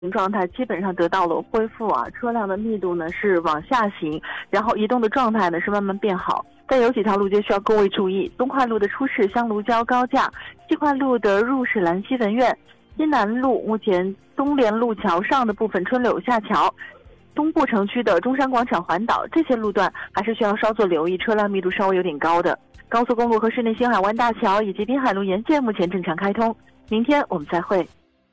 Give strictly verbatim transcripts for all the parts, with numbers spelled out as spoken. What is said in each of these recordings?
状态基本上得到了恢复啊，车辆的密度呢是往下行，然后移动的状态呢是慢慢变好。但有几条路街需要各位注意：东快路的出市香炉胶高架，西快路的入市兰溪文苑，西南路目前东联路桥上的部分春柳下桥，东部城区的中山广场环岛，这些路段还是需要稍作留意，车辆密度稍微有点高的。高速公路和市内新海湾大桥以及滨海路沿线目前正常开通。明天我们再会。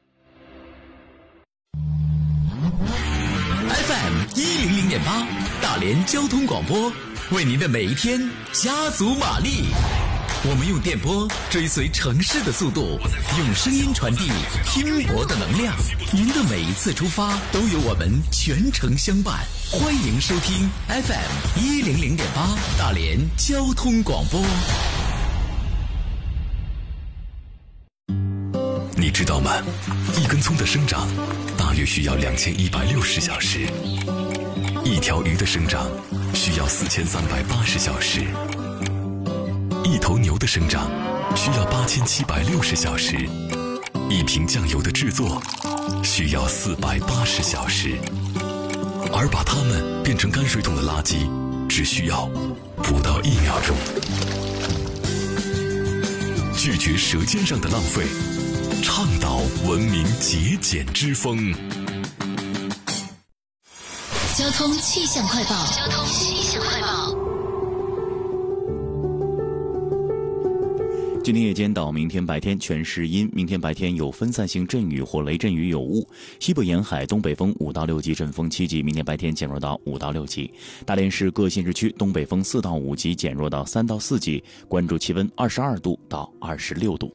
F M 一零零点八，大连交通广播，为您的每一天加足马力。我们用电波追随城市的速度，用声音传递拼搏的能量。您的每一次出发都有我们全程相伴。欢迎收听 F M 一零零点八，大连交通广播。你知道吗？一根葱的生长大约需要两千一百六十小时，一条鱼的生长需要四千三百八十小时，一头牛的生长需要八千七百六十小时，一瓶酱油的制作需要四百八十小时，而把它们变成泔水桶的垃圾只需要不到一秒钟。拒绝舌尖上的浪费，倡导文明节俭之风。 交通气象快报。交通气象快报。 今天夜间到明天白天全是阴，明天白天有分散性阵雨或雷阵雨有雾，西部沿海东北风五到六级，阵风七级，明天白天减弱到五到六级。大连市各县市区东北风四到五级，减弱到三到四级，关注气温二十二度到二十六度。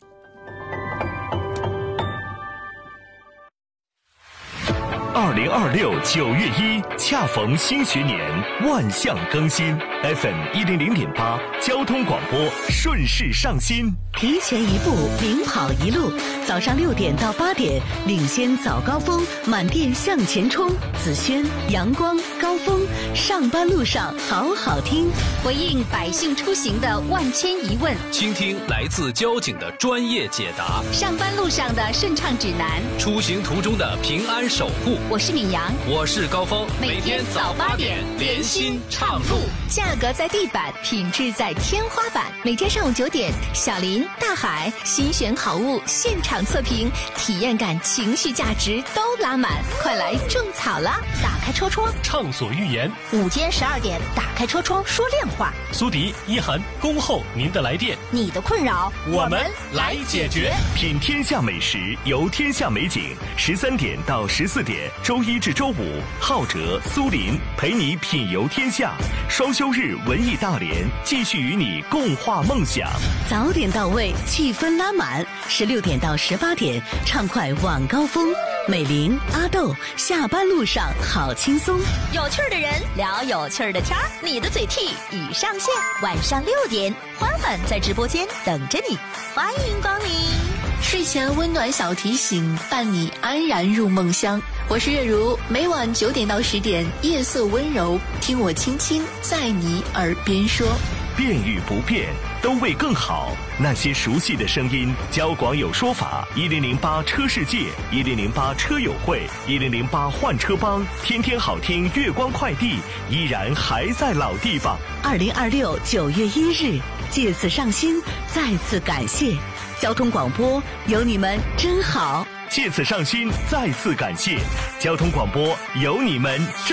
二零二六九月一，恰逢新学年，万象更新。F M 一零零点八，交通广播顺势上新， 提前一步，领跑一路。早上六点到八点，领先早高峰，满电向前冲。子轩、阳光、高峰，上班路上好好听， 回应百姓出行的万千疑问， 倾听来自交警的专业解答， 上班路上的顺畅指南， 出行途中的平安守护。 我是敏阳， 我是高峰， 每天早八点，连心畅路，价格在地板，品质在天花板。每天上午九点，小林、大海新选好物现场测评，体验感、情绪价值都拉满，快来种草啦！打开戳戳， 畅所欲言。 午间十二点，打开戳戳说亮话。 苏迪、一涵恭候您的来电， 你的困扰我们来解决。品天下美食，游天下美景。十三点到十四点，周一至周五，浩哲、苏林陪你品游天下。双休日文艺大连，继续与你共话梦想。 早点到位，气氛拉满。十六点到十八点，畅快晚高峰。美玲、阿豆，下班路上好轻松。 有趣的人聊有趣的天儿，你的嘴替已上线。晚上六点，欢欢在直播间等着你，欢迎光临。 睡前温暖小提醒，伴你安然入梦乡。我是月如，每晚九点到十点，夜色温柔，听我轻轻在你耳边说。 变与不变，都为更好。那些熟悉的声音，交广有说法，一零零八车世界，一零零八车友会，一零零八换车帮，天天好听月光快递，依然还在老地方。 二零二六九月一日，借此上新，再次感谢交通广播，有你们真好。 借此上新，再次感谢交通广播，有你们真